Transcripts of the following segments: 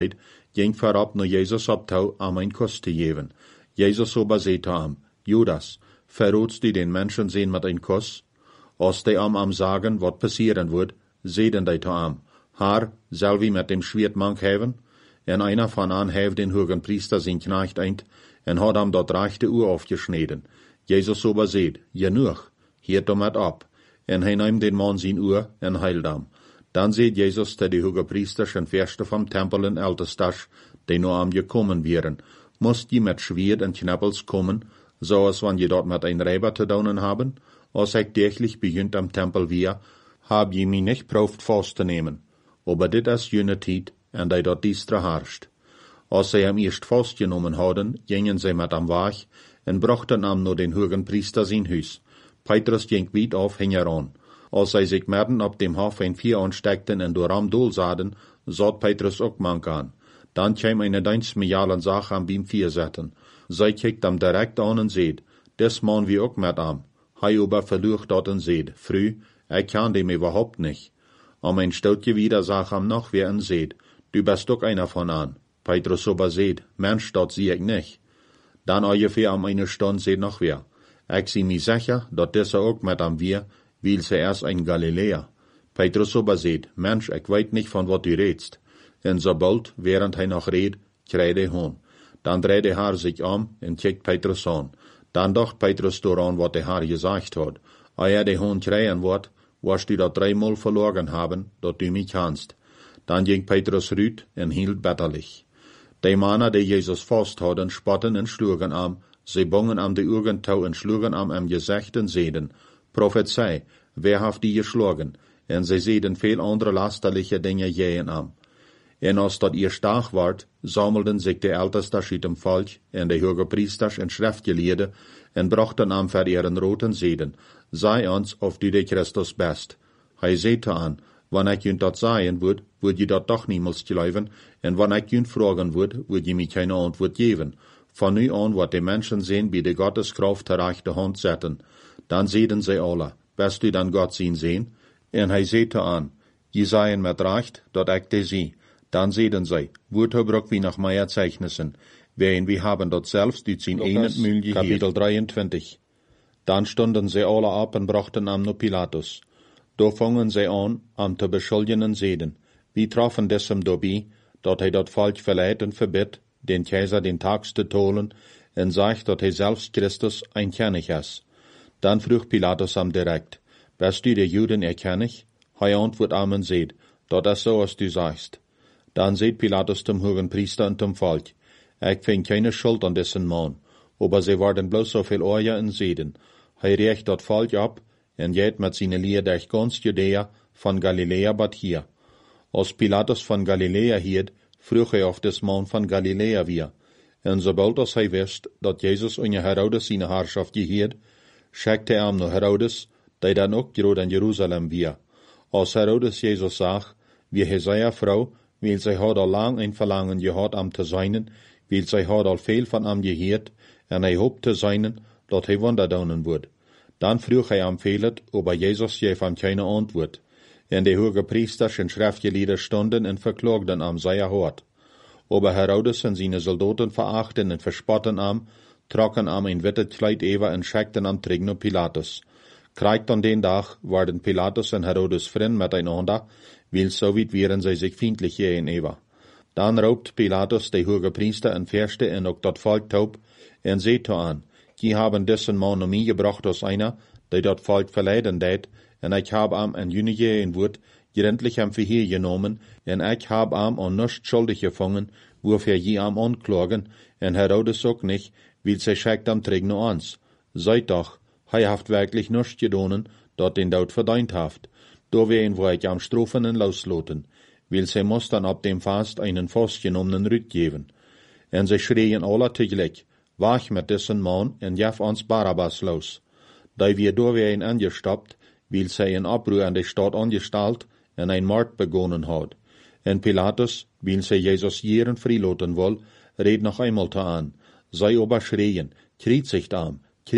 ging voorop naar Jezus op toe om een kus te geven. Jezus aber zei te hem, Judas, verroodst du den Menschen zijn met een kus? Als die am sagen, wat passieren wird, zeiden die te hem, Haar, zal wie met dem Schwert mank hebben? En einer van an heeft den hogen priester zijn knecht eind, en had hem dat rechte oor afgesneden. Jezus aber zei, genoeg, hiert hem het op. En hij neemt den man zijn oor en heilt hem. Dan zei Jezus te de hoge priesters en verste vom tempel en ältestas, die nu am gekommen wären, moest je met Schwert en knappels kommen, zoals wann je dort met een Räber te doen haben? Als ik täglich begint am Tempel weer, hab je mich nicht prooft vast te nemen. Aber dit is jene tijd, en die dort diestre harscht. Als zij hem eerst vastgenomen hadden, gingen zij met hem weg, en brachten hem naar den hogen priester zijn huis. Petrus ging weit auf hingeran. Als zij zich midden op dem Hof een vier aanstekten en door hem doel zaden, zat Petrus ook mank aan. Dan kwam een dienstmejalen Sache am beim vier zetten. Zij kijkt hem direct aan en zeid, des man wie ook met hem. Hij aber verlucht dat en zeid, Frü, ik kan dem überhaupt nicht. Am ein stoutje wieder sag hem noch wer en zeid, du bist ook einer von an. Petrus aber zeid, Mensch, dat zie ik nicht. Dan ungefähr am eine Stunde zeid noch wer. Ik zie mich sicher, dat deze ook met hem weer, weil ze erst ein Galiläer. Petrus aber zeid, Mensch, ik weet nicht von wat du redst. En sobald, während hij nog reed, kreeg hij hoon. Dan drehte haar sich en kijkt Petrus aan. Dan dacht Petrus dooraan wat de haar gezegd had. Als de hoon krijgen wordt, was du dat 3-mal verloren haben, dat du mich kannst. Dan ging Petrus ruut en hield bitterlich. Die Männer, die Jesus vast hadden, spotten en schlugen am, sie bongen am de Augen toe en schlugen am Gezicht en zeiden, Prophezei, wer haft die geschlagen? En sie zeiden veel andere lasterliche Dinge gehen am. En als dat ihr stark ward, sammelden sich de Ältestas uit dem Volk en de hoge priesters en schriftgeleerden en brachten am voor ihren roten zeden, sei ons of du de Christus best. Hij zei te aan, wanneer ik je dat zeggen word je dat toch niemals geloven, en wanneer ik je vragen word je mij geen antwoord geven. Van nu aan wat de mensen zijn bij de Gotteskraft ter rechte hand zetten. Dan zeiden zij alle, best u dan God zien zien? En hij zei te aan, je zeien met recht, dat ik te zie. Dan zeiden zij, woordgebruik wie nach Meier Zeichnissen, wen wir haben dort selbst die 10 Mühl gehört. Kapitel 23. Dan stonden zij alle op en brachten am no Pilatus. Do fangen zij aan, am te beschuldigen zeden. Wie trafen desem dobie, dat hij dat volk verleidt en verbid, den keizer den tags te tolen, en zegt dat hij zelfs Christus ein König is. Dan vroeg Pilatus am direkt, bist du de Juden erkennig? Hij antwoord am en zeid, dat is zo als du sagst. Dan zeid Pilatus dem hogen priester en dem volk, ik vind keine schuld an dessen man, aber sie worden bloß so viel Oorja en zeden. Hij recht dat volk op, en geht met zijn leer durch ganz Judäa, van Galilea bat hier. Als Pilatus van Galilea hierd, vroeg hij of des man van Galilea weer. En sobald als hij wist, dat Jezus onder Herodes zijn Herrschaft geheerd, schickte hij hem naar Herodes, die dan ook groot in Jeruzalem weer. Als Herodes Jezus zag, wie hij zei vrouw, weil zij had al lang een verlangen gehad am te zijnen, weil zij had al veel van am geheerd, en hij hoopt te zijnen, dat hij wonder doen wordt. Dan vroeg hij am velet, aber Jezus geef hem keine antwoord. En de hoge priesters en schriftgeleerden stonden en verklaagden am zijn hart. Aber Herodes en zijn soldaten verachten en verspotten am, trokken am een witte kleid over en schickten am terug naar Pilatus. Krijgt an den dag waren Pilatus en Herodes vriend miteinander, weil so weit wären zij zich vriendlich gegenüber. Dan roopt Pilatus de hoge priester en verste en ook dat volk taub, en zeet aan, die haben dessen man naar mij gebracht als einer, die dat volk verleiden deed, en ik heb am en junige in woord, gerendlich am verheer genomen, en ik heb am an nichts schuldig gevangen, wofür je am anklagen, en Herodes ook nicht, weil zij schickt am terug naar ons. Seid doch, hij heeft wirklich nichts gedonen, dat den dood verdient heeft. Da wen wo ich am Strofen en losloten, weil sie muss dann ab dem Fast einen fastgenommenen Rüt geben. En sie schreien alle tegelijk, wach mit dessen Mann en jef ons Barabbas los. Da wir da wen angestoppt, weil sie een Abrühr an der Stadt angestalt en ein Mord begonnen hat. En Pilatus, weil sie Jesus jeren freiloten woll, red noch einmal an. Sei aber schreien, kriezigt am.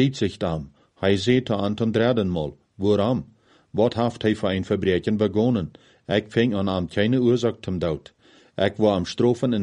Hij seht an ten dreden mal, waarom? Wat heeft hij voor een verbrechen begonnen? Ik ving aan am keine Ursache zum Dood. Ich war am Strofen